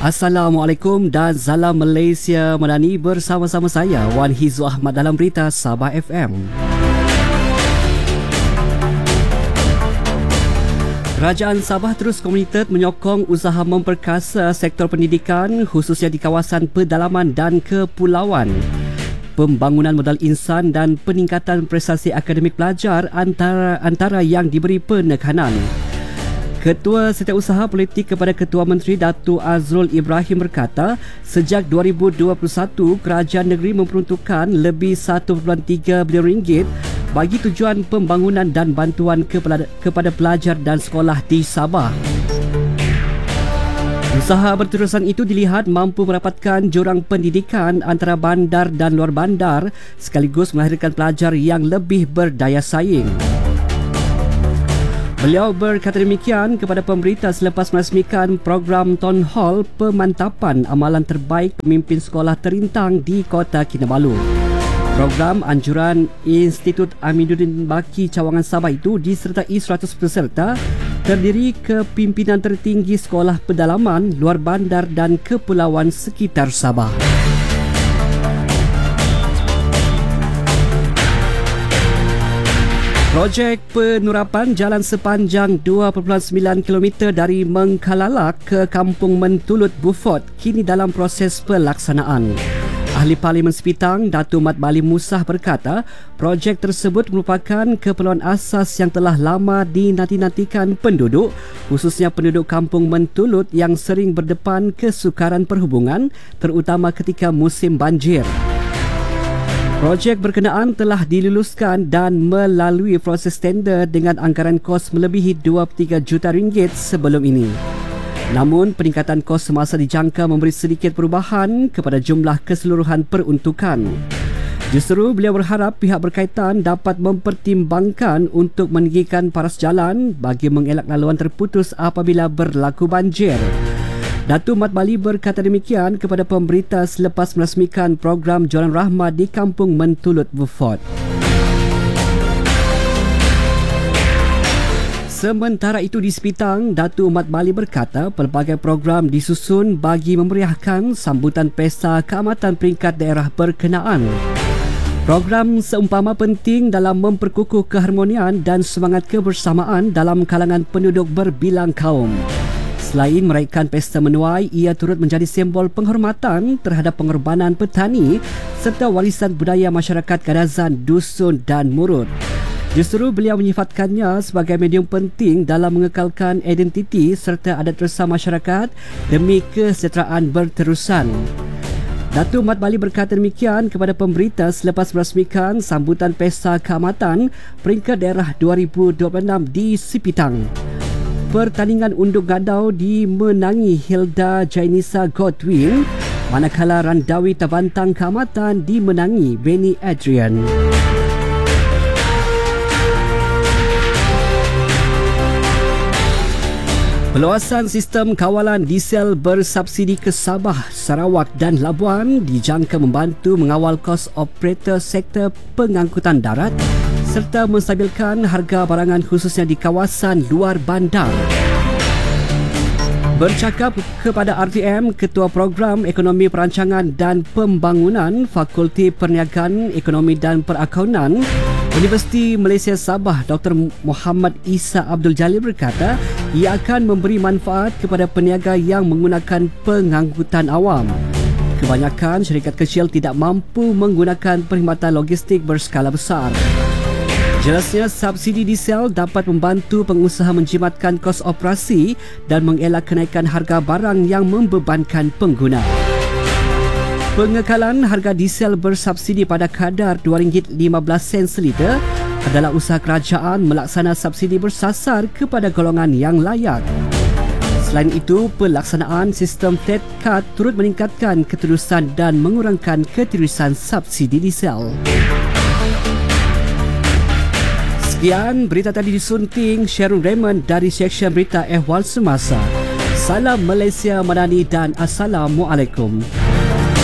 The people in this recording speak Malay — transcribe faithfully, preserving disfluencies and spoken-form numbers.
Assalamualaikum dan salam Malaysia Madani, bersama-sama saya Wan Hizu Ahmad dalam berita Sabah F M. Kerajaan Sabah terus komited menyokong usaha memperkasa sektor pendidikan khususnya di kawasan pedalaman dan kepulauan. Pembangunan modal insan dan peningkatan prestasi akademik pelajar antara antara yang diberi penekanan. Ketua Setiausaha Politik kepada Ketua Menteri Datuk Azrul Ibrahim berkata, sejak dua ribu dua puluh satu, kerajaan negeri memperuntukkan lebih satu perpuluhan tiga bilion ringgit bagi tujuan pembangunan dan bantuan kepada pelajar dan sekolah di Sabah. Usaha berterusan itu dilihat mampu merapatkan jurang pendidikan antara bandar dan luar bandar sekaligus melahirkan pelajar yang lebih berdaya saing. Beliau berkata demikian kepada pemberita selepas merasmikan program Town Hall Pemantapan Amalan Terbaik Pemimpin Sekolah Terintang di Kota Kinabalu. Program anjuran Institut Aminuddin Baki Cawangan Sabah itu disertai seratus peserta terdiri kepimpinan tertinggi sekolah pedalaman, luar bandar dan kepulauan sekitar Sabah. Projek penurapan jalan sepanjang dua perpuluhan sembilan kilometer dari Mengkalalak ke Kampung Mentulut Beaufort kini dalam proses pelaksanaan. Ahli Parlimen Sepitang, Datuk Mat Bali Musah berkata, projek tersebut merupakan keperluan asas yang telah lama dinanti-nantikan penduduk, khususnya penduduk Kampung Mentulut yang sering berdepan kesukaran perhubungan, terutama ketika musim banjir. Projek berkenaan telah diluluskan dan melalui proses tender dengan anggaran kos melebihi dua puluh tiga juta ringgit sebelum ini. Namun, peningkatan kos semasa dijangka memberi sedikit perubahan kepada jumlah keseluruhan peruntukan. Justru beliau berharap pihak berkaitan dapat mempertimbangkan untuk meninggikan paras jalan bagi mengelak laluan terputus apabila berlaku banjir. Datuk Mat Bali berkata demikian kepada pemberita selepas merasmikan program Jualan Rahmah di Kampung Mentulut Beaufort. Sementara itu di Sepitang, Datuk Mat Bali berkata pelbagai program disusun bagi memeriahkan sambutan Pesta Keamatan peringkat daerah berkenaan. Program seumpama penting dalam memperkukuh keharmonian dan semangat kebersamaan dalam kalangan penduduk berbilang kaum. Selain meraihkan pesta menuai, ia turut menjadi simbol penghormatan terhadap pengorbanan petani serta warisan budaya masyarakat Kadazan, Dusun dan Murut. Justru beliau menyifatkannya sebagai medium penting dalam mengekalkan identiti serta adat resam masyarakat demi kesejahteraan berterusan. Datuk Mat Bali berkata demikian kepada pemberita selepas merasmikan sambutan Pesta Keamatan peringkat daerah dua ribu dua puluh enam di Sepitang. Pertandingan unduk gadau dimenangi Hilda Jainisa Godwin, manakala Randawi Tabantang Keamatan dimenangi Benny Adrian. Perluasan sistem kawalan diesel bersubsidi ke Sabah, Sarawak dan Labuan dijangka membantu mengawal kos operator sektor pengangkutan darat serta menstabilkan harga barangan khususnya di kawasan luar bandar. Bercakap kepada R T M, Ketua Program Ekonomi Perancangan dan Pembangunan Fakulti Perniagaan, Ekonomi dan Perakaunan Universiti Malaysia Sabah, Doktor Muhammad Isa Abdul Jalil berkata ia akan memberi manfaat kepada peniaga yang menggunakan pengangkutan awam. Kebanyakan syarikat kecil tidak mampu menggunakan perkhidmatan logistik berskala besar. Jelasnya, subsidi diesel dapat membantu pengusaha menjimatkan kos operasi dan mengelak kenaikan harga barang yang membebankan pengguna. Pengekalan harga diesel bersubsidi pada kadar dua ringgit lima belas sen seliter adalah usaha kerajaan melaksana subsidi bersasar kepada golongan yang layak. Selain itu, pelaksanaan sistem T E D Card turut meningkatkan keterusan dan mengurangkan ketirisan subsidi diesel. Sekian berita tadi disunting Sharon Raymond dari Seksyen Berita Ehwal Semasa. Salam Malaysia Madani dan Assalamualaikum.